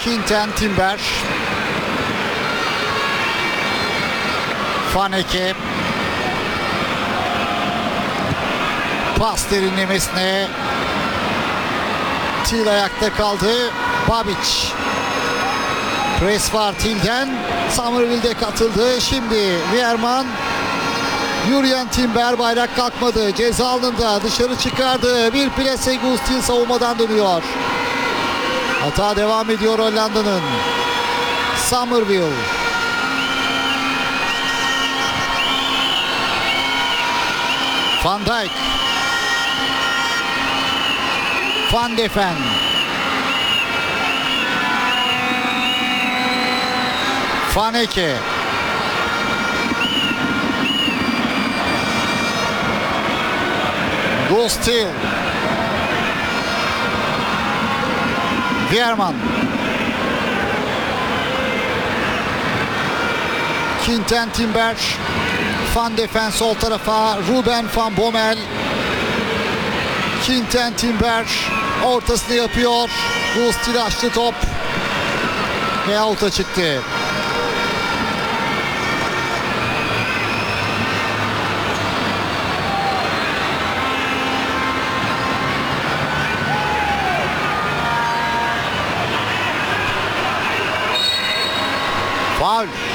Quinten Timber. Vaneke. Pas derinlemesine. Til ayakta kaldı. Babic. Pres var Til'den. Somerville'de katıldı. Şimdi Weerman. Jurriën Timber, bayrak kalkmadı. Ceza alanında dışarı çıkardı. Bir plase, Gustil savunmadan dönüyor. Hata devam ediyor Hollanda'nın. Somerville. Van Dijk. Van de Ven. Vaneke. Gustil. Weerman. Quinten Timber. Van de Ven sol tarafa. Ruben van Bommel. Quinten Timber ortasını yapıyor. Gustil açtı top. Ve out'a çıktı. Faul.